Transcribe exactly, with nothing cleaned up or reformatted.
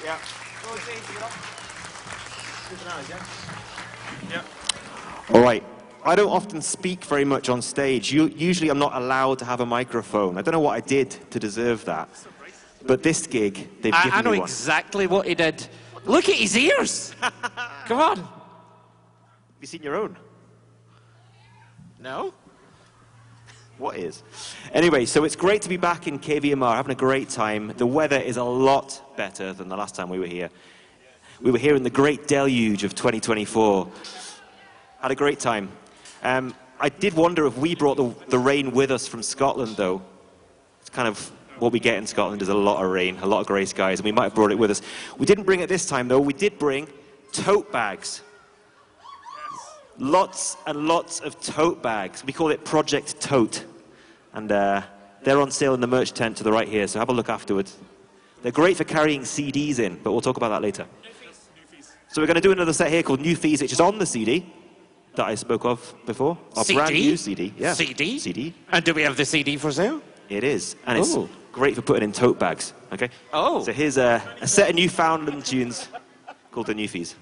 Yeah. Yeah. All right. I don't often speak very much on stage. You, usually I'm not allowed to have a microphone. I don't know what I did to deserve that. But this gig, they've I, given I know me one. exactly what he did. Look at his ears. Come on. Have you seen your own? No? What is? Anyway, so it's great to be back in K V M R, having a great time. The weather is a lot better than the last time we were here. We were here in the great deluge of twenty twenty-four. Had a great time. Um, I did wonder if we brought the, the rain with us from Scotland, though. It's kind of what we get in Scotland is a lot of rain, a lot of grey skies, and we might have brought it with us. We didn't bring it this time, though. We did bring tote bags. Lots and lots of tote bags. We call it Project Tote. And uh, they're on sale in the merch tent to the right here, so have a look afterwards. They're great for carrying C Ds in, but we'll talk about that later. So we're going to do another set here called New Fees, which is on the C D that I spoke of before. Our C D? brand new C D. Yeah. C D? C D. And do we have the C D for sale? It is. And it's Ooh. great for putting in tote bags. Okay? Oh. So here's a, a set of Newfoundland tunes called the New Fees.